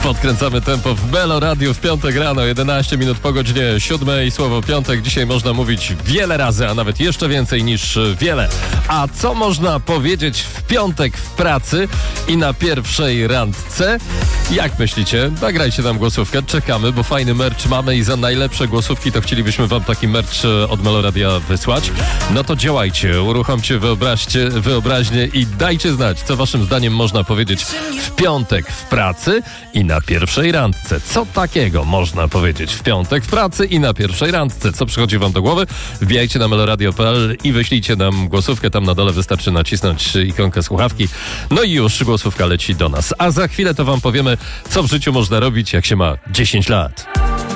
Podkręcamy tempo w Melo Radio w piątek rano, 11 minut po godzinie 7. Słowo piątek dzisiaj można mówić wiele razy, a nawet jeszcze więcej niż wiele. A co można powiedzieć w piątek w pracy i na pierwszej randce? Jak myślicie? Nagrajcie nam głosówkę, czekamy, bo fajny merch mamy i za najlepsze głosówki to chcielibyśmy wam taki merch od Melo Radia wysłać. No to działajcie, uruchomcie wyobraźnię i dajcie znać, co waszym zdaniem można powiedzieć w piątek w pracy i na pierwszej randce. Co takiego można powiedzieć w piątek w pracy i na pierwszej randce? Co przychodzi wam do głowy? Wbijajcie na meloradio.pl i wyślijcie nam głosówkę. Tam na dole wystarczy nacisnąć ikonkę słuchawki. No i już głosówka leci do nas. A za chwilę to wam powiemy, co w życiu można robić, jak się ma 10 lat.